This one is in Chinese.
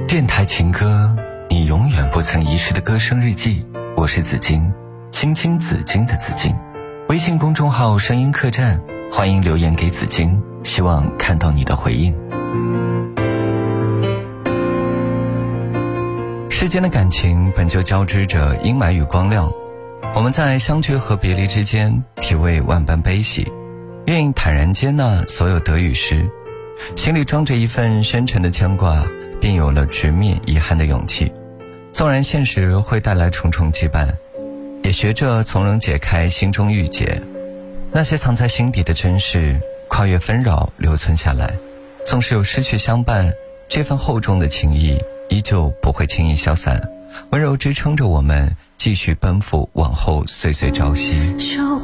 电台情歌，你永远不曾遗失的歌声日记。我是紫金，青青紫金的紫金。微信公众号声音客栈，欢迎留言给紫金，希望看到你的回应。世间的感情本就交织着阴霾与光亮，我们在相聚和别离之间体味万般悲喜，愿意坦然接纳所有得与失，心里装着一份深沉的牵挂，便有了直面遗憾的勇气。纵然现实会带来重重羁绊，也学着从容解开心中郁结，那些藏在心底的真实跨越纷扰留存下来，纵使有失去相伴，这份厚重的情谊依旧不会轻易消散，温柔支撑着我们继续奔赴往后岁岁朝夕。